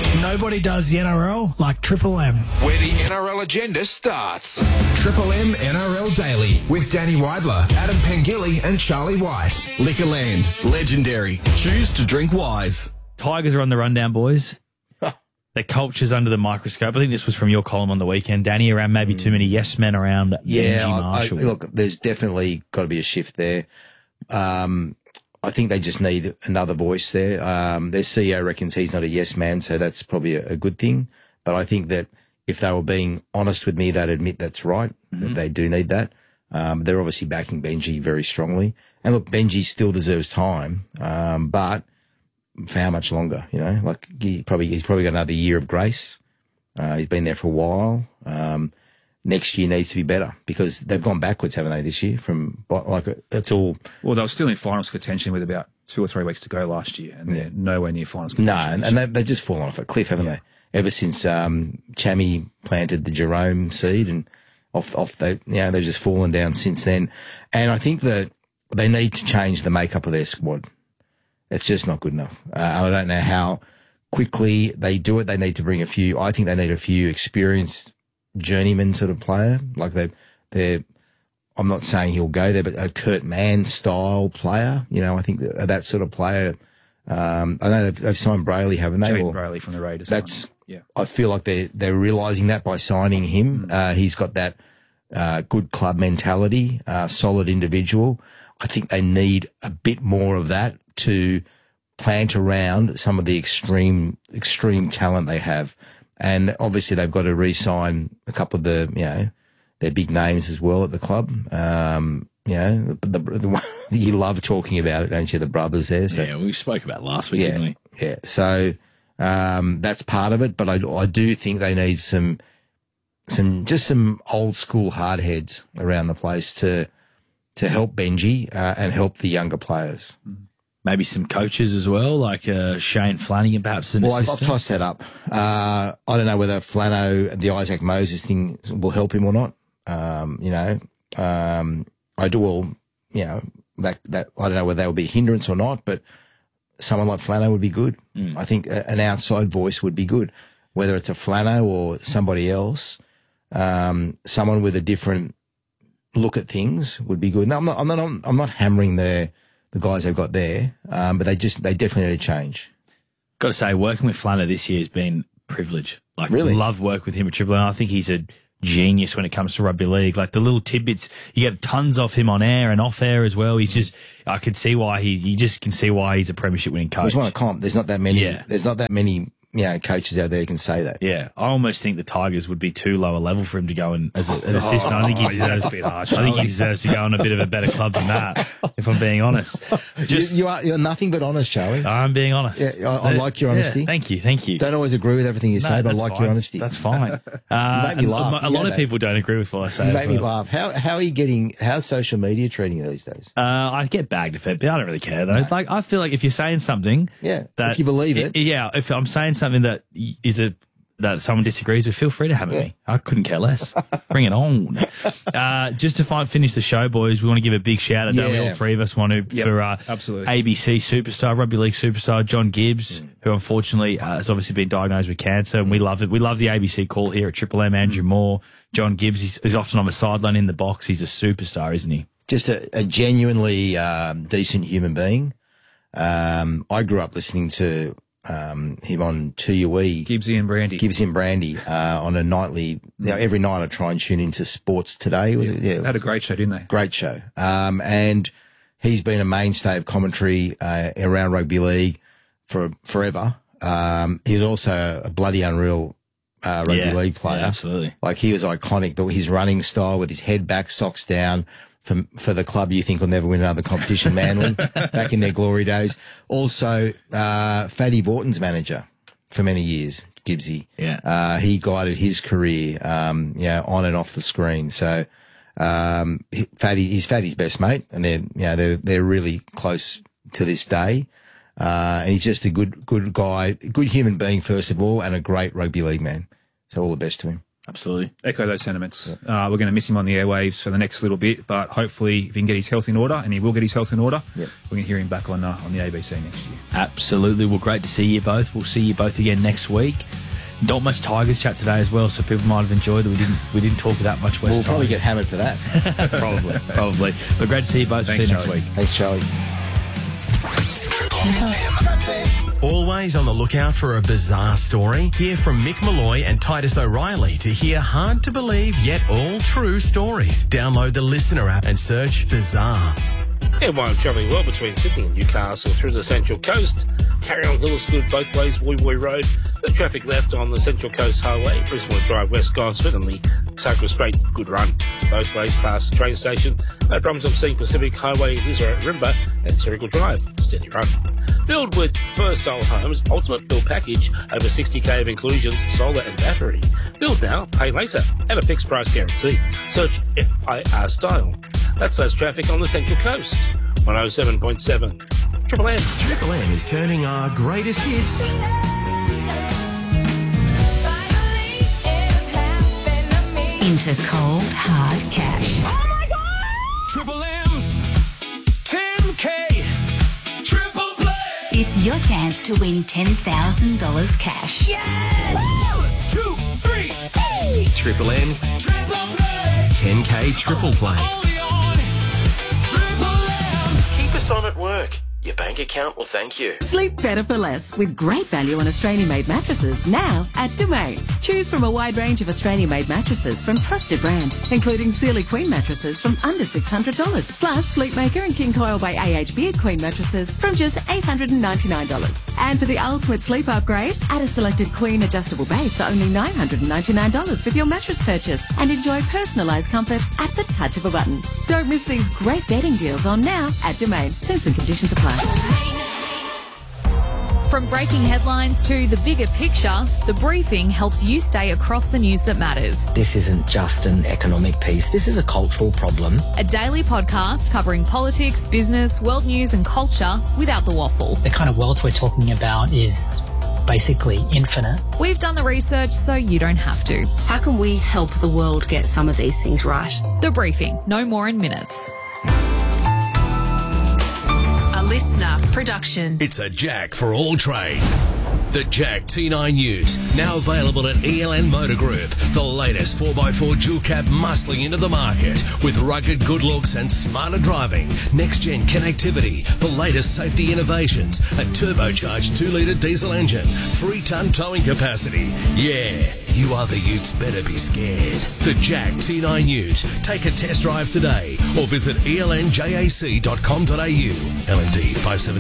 Nobody does the NRL like Triple M. Where the NRL agenda starts. Triple M NRL Daily with Danny Weidler, Adam Pengilly and Charlie White. Liquorland, legendary. Choose to drink wise. Tigers are on the rundown, boys. Their culture's under the microscope. I think this was from your column on the weekend, Danny, around maybe too many yes men around Benji Marshall. Look, there's definitely got to be a shift there. I think they just need another voice there. Their CEO reckons he's not a yes man, so that's probably a good thing. But I think that if they were being honest with me, they'd admit that's right, that they do need that. They're obviously backing Benji very strongly. And look, Benji still deserves time, but for how much longer, you know? Like, he's probably got another year of grace. He's been there for a while. Next year needs to be better because they've gone backwards, haven't they, this year? It's all. Well, they were still in finals contention with about 2 or 3 weeks to go last year, and they're nowhere near finals contention. No, and they've just fallen off a cliff, haven't they? Ever since Chammy planted the Jerome seed, and they've just fallen down since then. And I think that they need to change the makeup of their squad. It's just not good enough. I don't know how quickly they do it. They need to bring I think they need a few experienced journeyman sort of player. Like they're I'm not saying he'll go there, but a Kurt Mann style player, you know, I think that sort of player. I know they've signed Brayley, haven't they? Jaden Brayley from the Raiders. I feel like they're realising that by signing him. He's got that good club mentality, solid individual. I think they need a bit more of that to plant around some of the extreme talent they have. And obviously they've got to re-sign a couple of their big names as well at the club. You love talking about it, don't you? The brothers there. So. Yeah, we spoke about it last week, didn't we? Yeah. So, that's part of it, but I do think they need some old school hard heads around the place to help Benji, and help the younger players. Maybe some coaches as well, like Shane Flanagan, perhaps an assistant. I've tossed that up. I don't know whether Flano, the Isaac Moses thing, will help him or not. I don't know whether that will be a hindrance or not, but someone like Flano would be good. I think an outside voice would be good, whether it's a Flano or somebody else. Someone with a different look at things would be good. No, I'm not hammering the guys they've got there, but they definitely need to change. Got to say, working with Flano this year has been a privilege. Like, really? Love work with him at Triple M. I think he's a genius when it comes to rugby league. Like the little tidbits, you get tons of him on air and off air as well. He's just, I could see why you just can see why he's a premiership winning coach. He's won a comp. There's not that many. Yeah. There's not that many. Coaches out there can say that. Yeah, I almost think the Tigers would be too low a level for him to go in as an assistant. I think he deserves a bit harsh. I think he deserves to go on a bit of a better club than that, if I'm being honest. You're nothing but honest, Charlie. I'm being honest. Yeah, I like your honesty. Yeah, thank you. Don't always agree with everything you say, but I like your honesty. That's fine. You make me laugh. A lot of people don't agree with what I say. You make me laugh. How are you getting? How's social media treating you these days? I get bagged a bit, but I don't really care though. No. Like I feel like if you're saying something, if you believe it, if I'm saying something that that someone disagrees with, feel free to have me. I couldn't care less. Bring it on. Just to finish the show, boys, we want to give a big shout out. Don't we? All three of us want to for absolutely. ABC superstar, rugby league superstar John Gibbs, who unfortunately has obviously been diagnosed with cancer, and we love it. We love the ABC call here at Triple M. Andrew Moore, John Gibbs. He's often on the sideline in the box. He's a superstar, isn't he? Just a genuinely decent human being. I grew up listening to him on 2UE. Gibbsy and Brandy on a nightly, every night I try and tune into Sports Today. Had a great show, didn't they? Great show. And he's been a mainstay of commentary around rugby league for forever. He's also a bloody unreal rugby league player. Yeah, absolutely. Like, he was iconic, his running style with his head back, socks down, for the club you think will never win another competition, Manly, back in their glory days. Also, Fatty Vorton's manager for many years, Gibbsy. Yeah. He guided his career, on and off the screen. So, he's Fatty's best mate, and they're really close to this day. And he's just a good guy, good human being, first of all, and a great rugby league man. So all the best to him. Absolutely. Echo those sentiments. We're going to miss him on the airwaves for the next little bit, but hopefully if he can get his health in order, and he will get his health in order, we can hear him back on the ABC next year. Absolutely. Well, great to see you both. We'll see you both again next week. Not much Tigers chat today as well, so people might have enjoyed it. We didn't talk that much West. We'll probably get hammered for that. probably. But great to see you both. Thanks, See you next Charlie. week. Thanks, Charlie. Always on the lookout for a bizarre story? Hear from Mick Malloy and Titus O'Reilly to hear hard-to-believe yet all-true stories. Download the Listener app and search Bizarre. Yeah, while I'm travelling well between Sydney and Newcastle through the Central Coast, Carry On Hill is good both ways, Woy Road. The traffic left on the Central Coast Highway, Brisbane Drive, West Gosford, and the Tuggerah Strait, good run. Both ways past the train station. No problems I'm seeing Pacific Highway, Lisra at Rimba, and Terrigal Drive, steady run. Build with First Style Homes, ultimate build package, over 60k of inclusions, solar and battery. Build now, pay later, and a fixed price guarantee. Search FIR Style. That's less traffic on the Central Coast. 107.7. Triple M. Triple M is turning our greatest hits into cold, hard cash. Oh my God! Triple M's 10K Triple Play. It's your chance to win $10,000 cash. Yes! 1, 2, 3, hey! Triple M's Triple Play. 10K Triple Play. Only on Triple M. Keep us on at work. Your bank account will thank you. Sleep better for less with great value on Australian-made mattresses now at Domain. Choose from a wide range of Australian-made mattresses from trusted brands, including Sealy Queen mattresses from under $600, plus Sleepmaker and King Coil by AHB Queen mattresses from just $899. And for the ultimate sleep upgrade, add a selected Queen adjustable base for only $999 with your mattress purchase and enjoy personalised comfort at the touch of a button. Don't miss these great bedding deals on now at Domain. Terms and conditions apply. From breaking headlines to the bigger picture, The Briefing helps you stay across the news that matters. This isn't just an economic piece. This is a cultural problem. A daily podcast covering politics, business, world news and culture without the waffle. The kind of wealth we're talking about is basically infinite. We've done the research so you don't have to. How can we help the world get some of these things right? The Briefing, no more in minutes. Listener production. It's a Jack for all trades. The Jack T9 Ute, now available at ELN Motor Group. The latest 4x4 dual cab muscling into the market with rugged good looks and smarter driving, next-gen connectivity, the latest safety innovations, a turbocharged 2-litre diesel engine, 3-tonne towing capacity. Yeah, you other utes better be scared. The Jack T9 Ute. Take a test drive today or visit elnjac.com.au. LND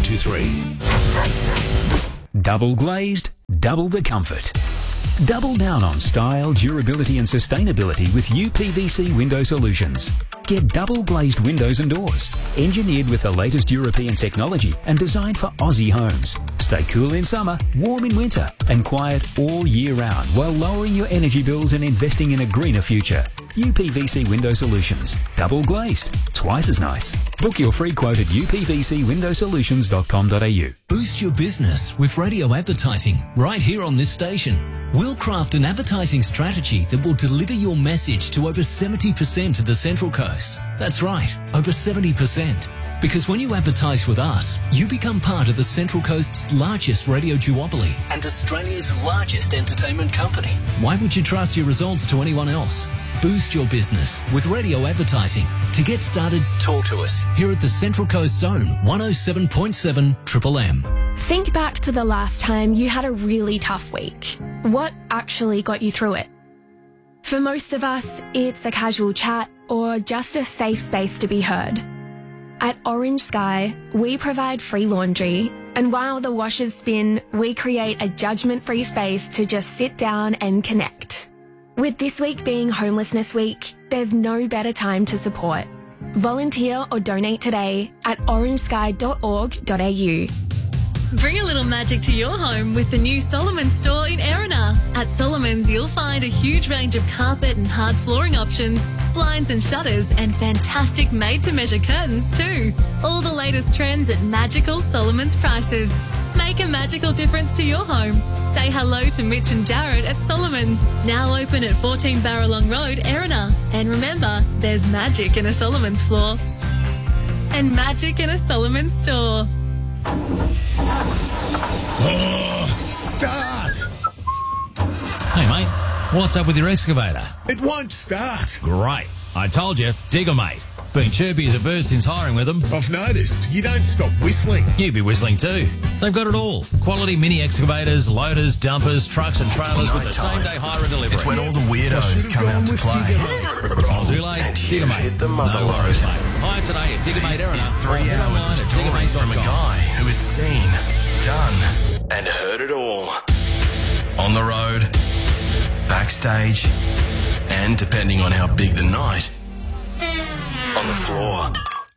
5723. Double glazed, double the comfort. Double down on style, durability and sustainability with UPVC Window Solutions. Get double glazed windows and doors, engineered with the latest European technology and designed for Aussie homes. Stay cool in summer, warm in winter and quiet all year round while lowering your energy bills and investing in a greener future. UPVC Window Solutions. Double glazed. Twice as nice. Book your free quote at upvcwindowsolutions.com.au. Boost your business with radio advertising right here on this station. We'll craft an advertising strategy that will deliver your message to over 70% of the Central Coast. That's right, over 70%. Because when you advertise with us, you become part of the Central Coast's largest radio duopoly and Australia's largest entertainment company. Why would you trust your results to anyone else? Boost your business with radio advertising. To get started, talk to us here at the Central Coast Zone 107.7 Triple M. Think back to the last time you had a really tough week. What actually got you through it? For most of us, it's a casual chat or just a safe space to be heard. At Orange Sky, we provide free laundry, and while the washers spin, we create a judgment-free space to just sit down and connect. With this week being Homelessness Week, there's no better time to support. Volunteer or donate today at orangesky.org.au. Bring a little magic to your home with the new Solomons store in Erina. At Solomons, you'll find a huge range of carpet and hard flooring options, blinds and shutters, and fantastic made-to-measure curtains too. All the latest trends at magical Solomons prices. Make a magical difference to your home. Say hello to Mitch and Jared at Solomon's. Now open at 14 Barralong Road, Erina. And remember, there's magic in a Solomon's floor. And magic in a Solomon's store. Start! Hey, mate, what's up with your excavator? It won't start. Great. I told you, Digger, mate. Been chirpy as a bird since hiring with them. I've noticed. You don't stop whistling. You'd be whistling too. They've got it all. Quality mini excavators, loaders, dumpers, trucks and trailers with the same-day hire and delivery. It's when all the weirdos come out to play. All too late. Digger, mate. Hit the mother No worries, mate. Hire today at Digger, mate. This is 3 hours of stories from a guy who has seen, done, and heard it all. On the road, backstage, and depending on how big the night, on the floor.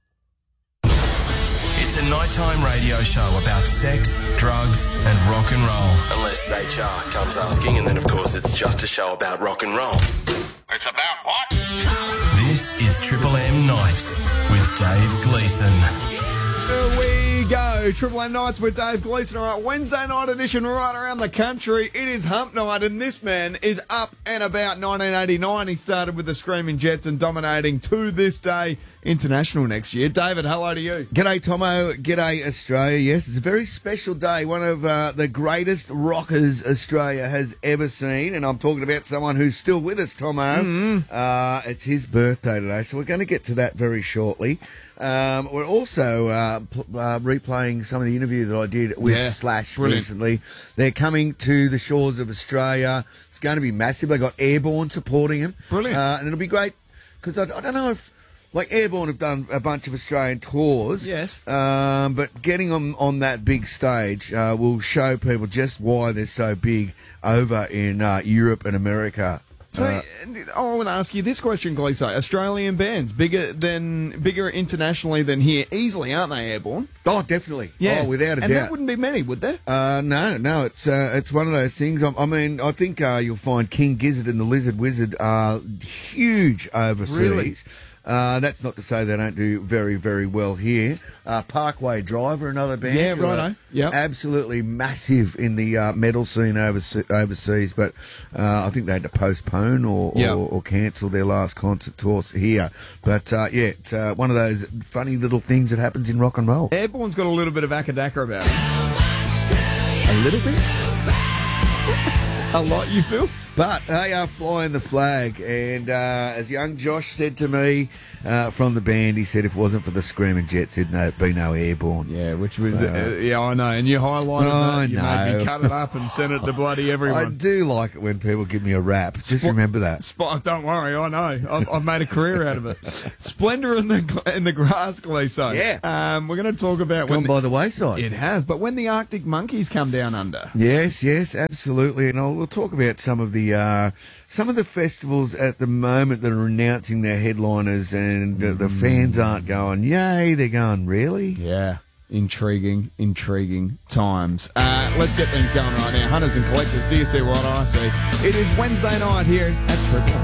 It's a nighttime radio show about sex, drugs, and rock and roll. Unless HR comes asking, and then of course it's just a show about rock and roll. It's about what? This is Triple M Nights with Dave Gleeson. Here we go. Triple M Nights with Dave Gleeson. All right, Wednesday night edition right around the country. It is hump night, and this man is up and about 1989. He started with the Screaming Jets and dominating to this day international next year. David, hello to you. G'day, Tomo. G'day, Australia. Yes, it's a very special day. One of the greatest rockers Australia has ever seen. And I'm talking about someone who's still with us, Tomo. It's his birthday today, so we're going to get to that very shortly. We're also replaying some of the interview that I did with Slash recently. They're coming to the shores of Australia. It's going to be massive. They got Airborne supporting him. Brilliant. And it'll be great because I don't know if... Like, Airborne have done a bunch of Australian tours. Yes. But getting them on that big stage will show people just why they're so big over in Europe and America. So, I want to ask you this question, Gleeso. Australian bands, bigger internationally than here, easily, aren't they, Airborne? Oh, definitely. Yeah. Oh, without a doubt. And there wouldn't be many, would there? No. It's one of those things. I think you'll find King Gizzard and the Lizard Wizard are huge overseas. Really? That's not to say they don't do very, very well here. Parkway Drive are another band. Yeah, righto. Yep. Absolutely massive in the metal scene overseas, but I think they had to postpone or cancel their last concert tours here. But it's one of those funny little things that happens in rock and roll. Airborne's got a little bit of akadaka about it. A little bit? A lot, you feel? But they are flying the flag, and as young Josh said to me from the band, he said if it wasn't for the Screaming Jets, there'd be no Airborne. Yeah, which was, I know, and you highlighted that. You made me cut it up and send it to bloody everyone. I do like it when people give me a rap. Just remember that. Don't worry, I know. I've made a career out of it. Splendor in the grass, Gleeso. Yeah. We're going to talk about Gone by the wayside. It has, but when the Arctic Monkeys come down under. Yes, absolutely. And we'll talk about some of the festivals at the moment that are announcing their headliners, and the fans aren't going, yay, they're going, really? Yeah. Intriguing times. Let's get things going right now. Hunters and collectors, do you see what I see? It is Wednesday night here at Triple M.